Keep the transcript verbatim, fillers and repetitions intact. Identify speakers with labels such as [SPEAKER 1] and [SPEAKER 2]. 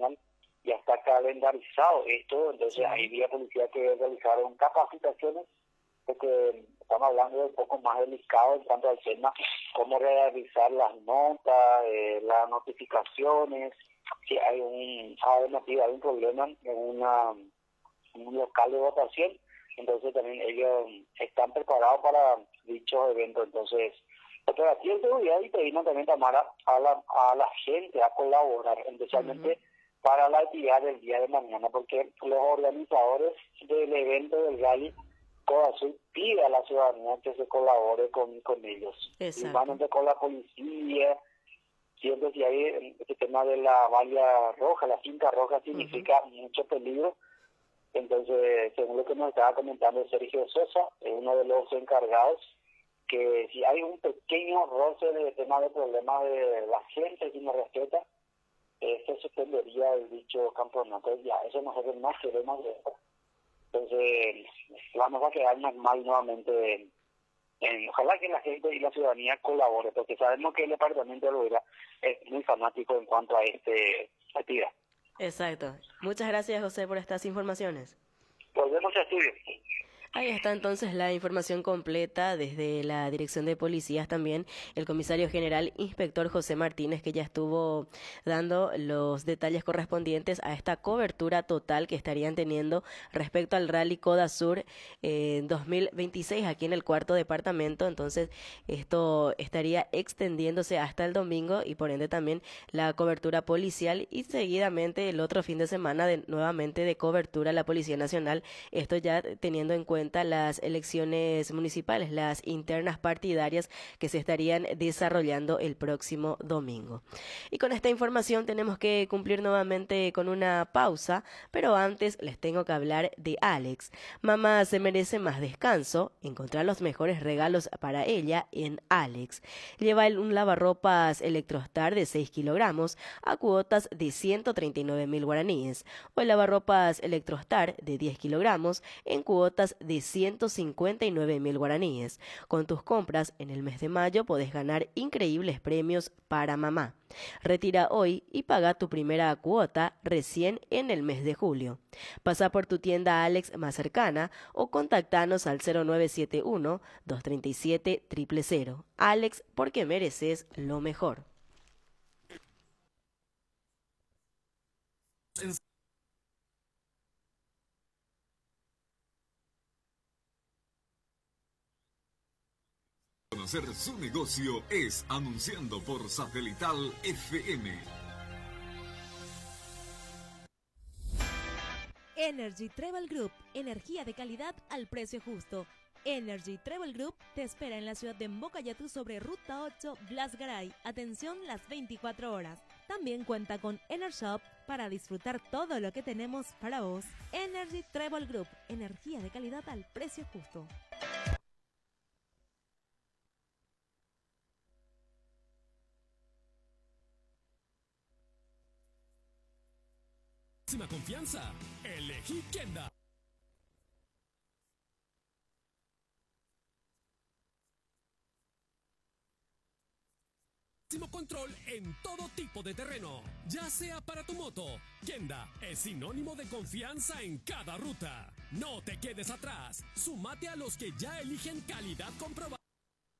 [SPEAKER 1] nacional ya está calendarizado esto, entonces
[SPEAKER 2] Sí.
[SPEAKER 1] hay vía policía que realizaron capacitaciones, porque estamos hablando de un poco más delicado en cuanto al tema, cómo realizar las notas, eh, las notificaciones, si hay un, hay un problema en una un local de votación, entonces también ellos están preparados para dichos eventos. Entonces, operativa de seguridad, y pedimos también, Tamara, a la, a la gente a colaborar, especialmente
[SPEAKER 2] Uh-huh.
[SPEAKER 1] para la actividad del día de mañana, porque los organizadores del evento del rally Codazul pide a la ciudadanía que se colabore con, con ellos,
[SPEAKER 2] Exacto.
[SPEAKER 1] principalmente con la policía. Siempre si hay este tema de la valla roja, la cinta roja significa uh-huh. mucho peligro. Entonces, según lo que nos estaba comentando Sergio Sosa, es uno de los encargados, que si hay un pequeño roce de tema de problemas de la gente si no respeta, eh, se suspendería el dicho campeonato. Ya, eso nosotros no queremos de eso. Entonces, vamos a quedar normal nuevamente. En, en, ojalá que la gente y la ciudadanía colabore, porque sabemos que el departamento de Loira es muy fanático en cuanto a este actividad.
[SPEAKER 2] Exacto. Muchas gracias, José, por estas informaciones.
[SPEAKER 1] Volvemos a estudio.
[SPEAKER 2] Ahí está entonces la información completa desde la Dirección de Policías también, el comisario general inspector José Martínez, que ya estuvo dando los detalles correspondientes a esta cobertura total que estarían teniendo respecto al Rally Codazur eh, dos mil veintiséis aquí en el cuarto departamento. Entonces esto estaría extendiéndose hasta el domingo y por ende también la cobertura policial, y seguidamente el otro fin de semana de, nuevamente de cobertura la Policía Nacional, esto ya teniendo en cuenta las elecciones municipales, las internas partidarias que se estarían desarrollando el próximo domingo. Y con esta información tenemos que cumplir nuevamente con una pausa, pero antes les tengo que hablar de Alex. Mamá se merece más descanso. Encontrar los mejores regalos para ella en Alex. Lleva un lavarropas Electrostar de seis kilogramos a cuotas de ciento treinta y nueve mil guaraníes, o el lavarropas Electrostar de diez kilogramos en cuotas de ciento cincuenta y nueve mil guaraníes. Con tus compras en el mes de mayo podés ganar increíbles premios para mamá. Retira hoy y paga tu primera cuota recién en el mes de julio. Pasa por tu tienda Alex más cercana o contactanos al cero nueve siete uno, dos tres siete, cero cero cero. Alex, porque mereces lo mejor.
[SPEAKER 3] Conocer su negocio es anunciando por Satelital F M.
[SPEAKER 4] Energy Travel Group, energía de calidad al precio justo. Energy Travel Group te espera en la ciudad de Mbocayatú sobre Ruta ocho, Blas Garay. Atención las veinticuatro horas. También cuenta con EnerShop para disfrutar todo lo que tenemos para vos. Energy Travel Group, energía de calidad al precio justo.
[SPEAKER 5] Máxima confianza, elegí Kenda. Máximo control en todo tipo de terreno, ya sea para tu moto. Kenda es sinónimo de confianza en cada ruta. No te quedes atrás, súmate a los que ya eligen calidad comprobada.